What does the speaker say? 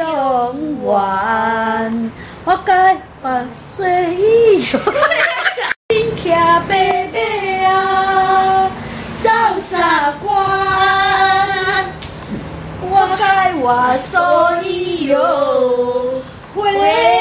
永远，我该把岁月。真骑白马啊，走沙关，我该话所有回。